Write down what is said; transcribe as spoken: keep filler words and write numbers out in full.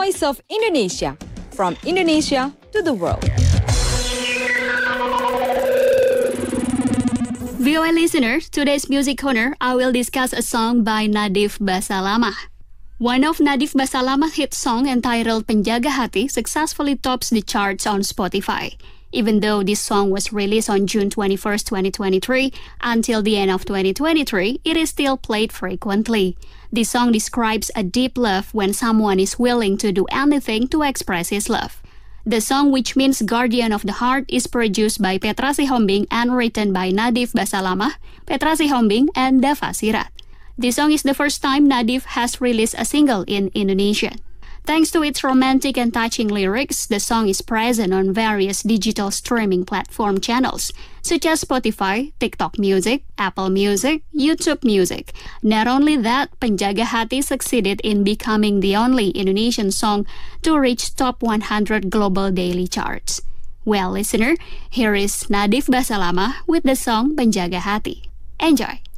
Voice of Indonesia, from Indonesia to the world. V O A listeners, today's Music Corner, I will discuss a song by Nadif Basalamah. One of Nadif Basalamah's hit song entitled Penjaga Hati successfully tops the charts on Spotify. Even though this song was released on June twenty-first, twenty twenty-three, until the end of twenty twenty-three, it is still played frequently. This song describes a deep love when someone is willing to do anything to express his love. The song, which means Guardian of the Heart, is produced by Petra Sihombing and written by Nadif Basalamah, Petra Sihombing, and Dava Sirait. This song is the first time Nadif has released a single in Indonesian. Thanks to its romantic and touching lyrics, the song is present on various digital streaming platform channels, such as Spotify, TikTok Music, Apple Music, YouTube Music. Not only that, Penjaga Hati succeeded in becoming the only Indonesian song to reach top one hundred global daily charts. Well, listener, here is Nadif Basalamah with the song Penjaga Hati. Enjoy!